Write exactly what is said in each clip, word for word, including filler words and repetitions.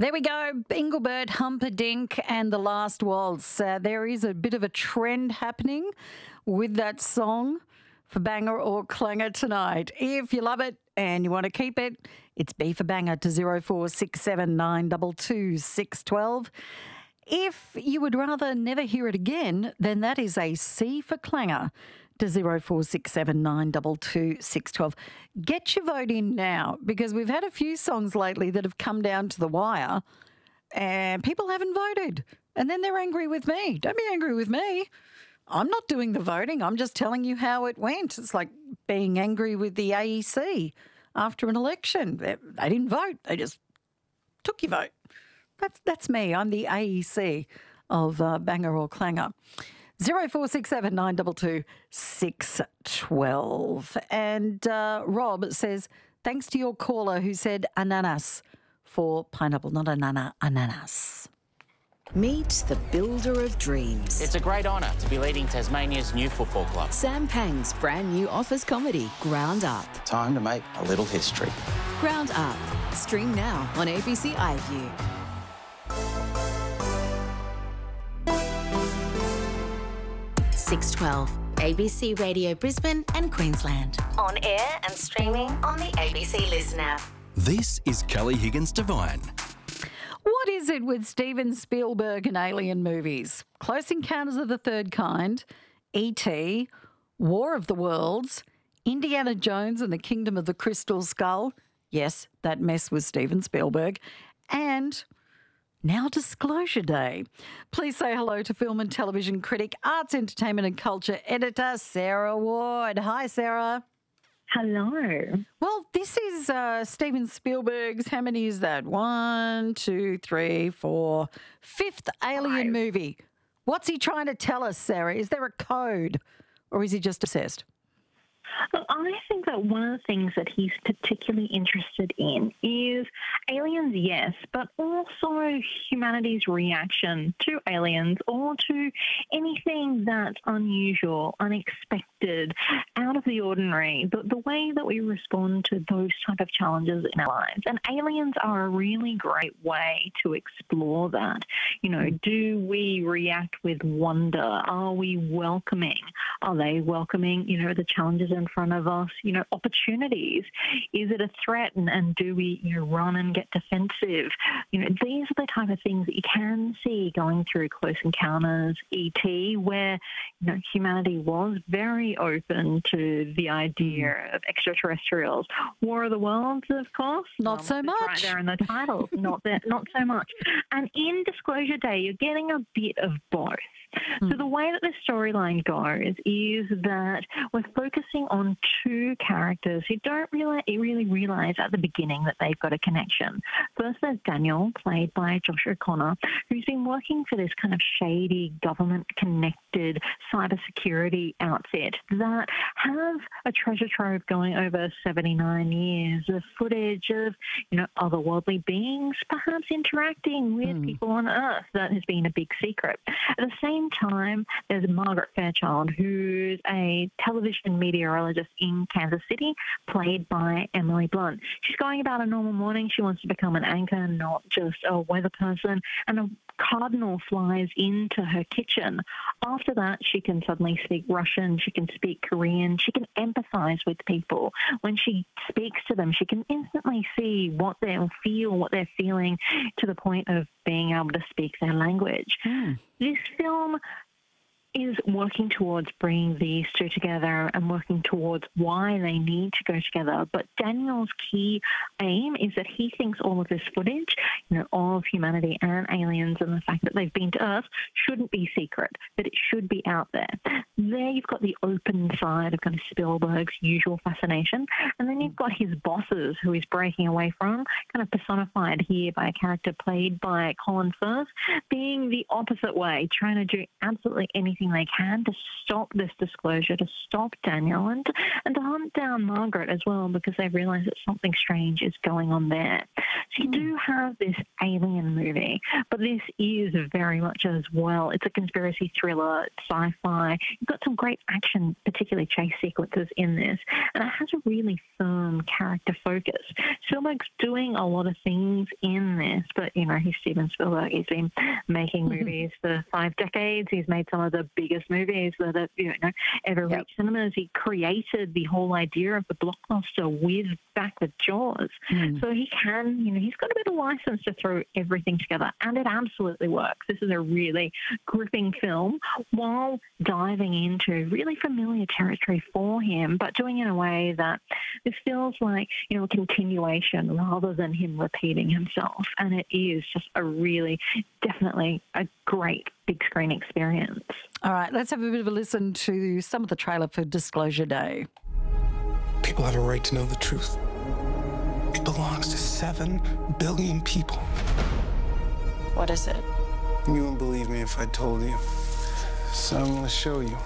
There we go. Engelbert Humperdinck and The Last Waltz. Uh, there is a bit of a trend happening with that song for banger or clanger tonight. If you love it and you want to keep it, it's B for banger to zero four six seven nine two two six one two. If you would rather never hear it again, then that is a C for clanger to zero four six seven nine two two six one two. Get your vote in now, because we've had a few songs lately that have come down to the wire and people haven't voted. And then they're angry with me. Don't be angry with me. I'm not doing the voting. I'm just telling you how it went. It's like being angry with the A E C after an election. They, they didn't vote. They just took your vote. That's that's me. I'm the A E C of uh, banger or clanger. zero four six seven nine two two six one two. And uh, Rob says, thanks to your caller who said ananas for pineapple, not anana, ananas. Meet the builder of dreams. It's a great honour to be leading Tasmania's new football club. Sam Pang's brand new office comedy, Ground Up. Time to make a little history. Ground Up. Stream now on A B C iView. six twelve, A B C Radio Brisbane and Queensland. On air and streaming on the A B C Listen app. This is Kelly Higgins Devine. What is it with Steven Spielberg and alien movies? Close Encounters of the Third Kind, E T, War of the Worlds, Indiana Jones and the Kingdom of the Crystal Skull. Yes, that mess was Steven Spielberg. And now Disclosure Day. Please say hello to film and television critic, arts, entertainment and culture editor, Sarah Ward. Hi, Sarah. Hello. Well, this is uh, Steven Spielberg's, how many is that? One, two, three, four, fifth Alien Five. movie. What's he trying to tell us, Sarah? Is there a code or is he just obsessed? Well, I think that one of the things that he's particularly interested in is aliens, yes, but also humanity's reaction to aliens or to anything that's unusual, unexpected, out of the ordinary, the, the way that we respond to those type of challenges in our lives. And aliens are a really great way to explore that. You know, do we react with wonder? Are we welcoming? Are they welcoming, you know, the challenges in front of us, you know, opportunities? Is it a threat? And, and do we, you know, run and get defensive? You know, these are the type of things that you can see going through Close Encounters, E T, where, you know, humanity was very open to the idea of extraterrestrials. War of the Worlds, of course. Not um, so it's much. Right there in the title. not that, not so much. And in Disclosure Day, you're getting a bit of both. So the way that the storyline goes is that we're focusing on two characters who don't really, really realize at the beginning that they've got a connection. First, there's Daniel, played by Josh O'Connor, who's been working for this kind of shady, government-connected cybersecurity outfit that have a treasure trove going over seventy-nine years of footage of, you know, otherworldly beings perhaps interacting with mm. people on Earth. That has been a big secret. At the same time, there's Margaret Fairchild, who's a television meteorologist in Kansas City, played by Emily Blunt. She's going about a normal morning. She wants to become an anchor, not just a weather person. And a cardinal flies into her kitchen. After that, she can suddenly speak Russian. She can speak Korean. She can empathize with people. When she speaks to them, she can instantly see what they feel, what they're feeling, to the point of being able to speak their language. Mm. This film is working towards bringing these two together and working towards why they need to go together. But Daniel's key aim is that he thinks all of this footage, you know, of humanity and aliens and the fact that they've been to Earth shouldn't be secret, that it should be out there. There you've got the open side of kind of Spielberg's usual fascination. And then you've got his bosses who he's breaking away from, kind of personified here by a character played by Colin Firth, being the opposite way, trying to do absolutely anything they can to stop this disclosure, to stop Daniel, and, and to hunt down Margaret as well, because they realise that something strange is going on there. So you do have this alien movie, but this is very much as well. It's a conspiracy thriller, sci-fi. You've got some great action, particularly chase sequences in this, and it has a really firm character focus. Spielberg's doing a lot of things in this, but, you know, he's Steven Spielberg. He's been making movies for five decades. He's made some of the biggest movies that have, you know, ever Yep. reached cinemas. He created the whole idea of the blockbuster with back with Jaws. Mm. So he can, you know, he's got a bit of license to throw everything together, and it absolutely works. This is a really gripping film while diving into really familiar territory for him, but doing it in a way that this feels like, you know, a continuation rather than him repeating himself. And it is just a really, definitely a great big screen experience. All right, let's have a bit of a listen to some of the trailer for Disclosure Day. People have a right to know the truth. It belongs to seven billion people. What is it? You wouldn't believe me if I told you. So I'm gonna show you.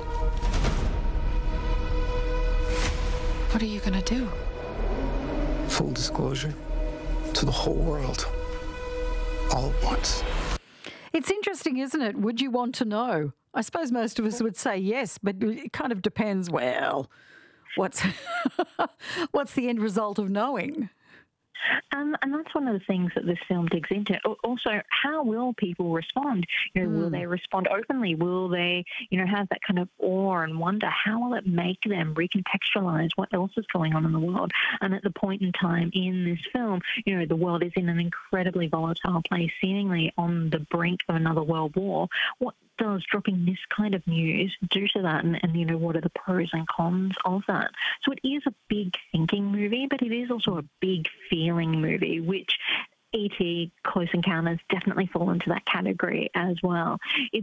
What are you gonna do? Full disclosure to the whole world. All at once. It's interesting, isn't it? Would you want to know? I suppose most of us would say yes, but it kind of depends. Well, what's what's the end result of knowing? Um, and that's one of the things that this film digs into. Al- Also, how will people respond? You know, will they respond openly? Will they, you know, have that kind of awe and wonder? How will it make them recontextualize what else is going on in the world? And at the point in time in this film, you know, the world is in an incredibly volatile place, seemingly on the brink of another world war. What does dropping this kind of news do to that? And, and, you know, what are the pros and cons of that? So it is a big thinking movie, but it is also a big feeling movie, which E T Close Encounters definitely fall into that category as well. It's